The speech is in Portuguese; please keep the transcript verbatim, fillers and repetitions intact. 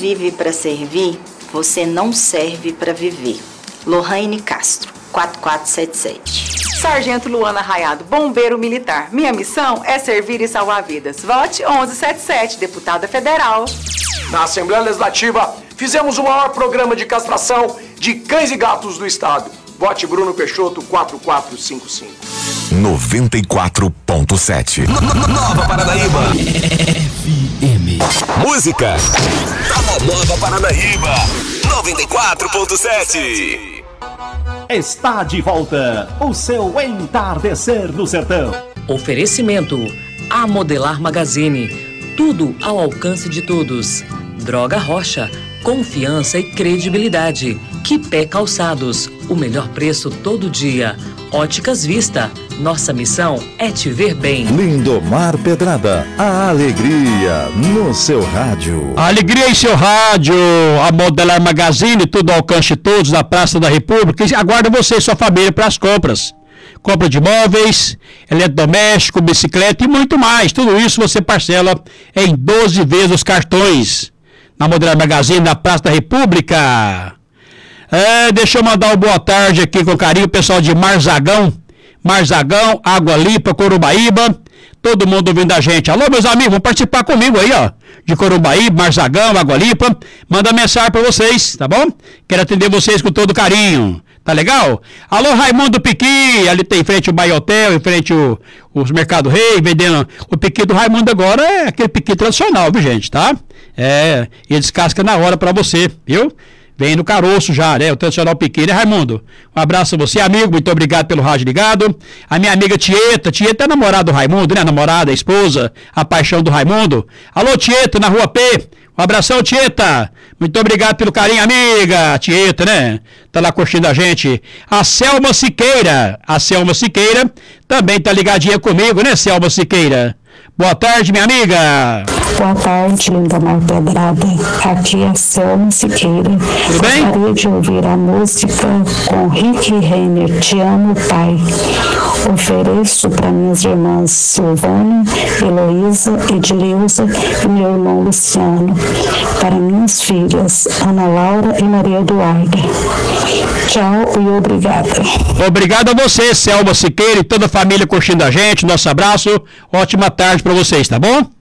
vive para servir, você não serve para viver. Lohane Castro, quatro quatro sete sete. Sargento Luana Raiado, bombeiro militar. Minha missão é servir e salvar vidas. Vote onze setenta e sete, deputada federal. Na Assembleia Legislativa, fizemos o maior programa de castração de cães e gatos do estado. Vote Bruno Peixoto, quatro quatro cinco cinco. noventa e quatro ponto sete. Nova Paranaíba. F M. Música. Da Nova Paranaíba. noventa e quatro ponto sete. Está de volta o seu Entardecer no Sertão. Oferecimento A Modelar Magazine. Tudo ao alcance de todos. Droga Rocha. Confiança e credibilidade. Quipé Calçados. O melhor preço todo dia. Óticas Vista. Nossa missão é te ver bem. Lindomar Pedrada. A alegria no seu rádio. A alegria em seu rádio. A Modelar Magazine. Tudo ao alcance de todos na Praça da República. Aguarda você e sua família para as compras. Compra de móveis, eletrodoméstico, bicicleta e muito mais. Tudo isso você parcela em doze vezes os cartões. Na Modelar Magazine, na Praça da República. É, deixa eu mandar uma boa tarde aqui com carinho, o pessoal de Marzagão. Marzagão, Água Limpa, Corubaíba. Todo mundo ouvindo a gente. Alô, meus amigos, vão participar comigo aí, ó. De Corubaíba, Marzagão, Água Limpa. Manda mensagem pra vocês, tá bom? Quero atender vocês com todo carinho. Tá legal? Alô, Raimundo Piqui, ali tem em frente o Bahia Hotel, em frente o, os Mercado Rei, vendendo. O piqui do Raimundo agora é aquele piqui tradicional, viu, gente, tá? É, ele descasca na hora pra você, viu? Vem no caroço já, né? O tradicional piqui, né, Raimundo? Um abraço a você, amigo, muito obrigado pelo rádio ligado. A minha amiga Tieta, Tieta é namorada do Raimundo, né? Namorada, esposa, a paixão do Raimundo. Alô, Tieta, na Rua P. Um abração, Tieta. Muito obrigado pelo carinho, amiga. Tieta, né? Tá lá curtindo a gente. A Selma Siqueira. A Selma Siqueira também tá ligadinha comigo, né, Selma Siqueira? Boa tarde, minha amiga. Boa tarde, Lindomar Pedrada. Aqui é a Selma Siqueira. Tudo bem? Gostaria de ouvir a música com Rick Renner, Te Amo, Pai. Ofereço para minhas irmãs Silvana, Heloísa, Edileuza e meu irmão Luciano. Para minhas filhas, Ana Laura e Maria Eduarda. Tchau e obrigada. Obrigado a você, Selma Siqueira, e toda a família curtindo a gente. Nosso abraço. Ótima tarde para vocês, tá bom?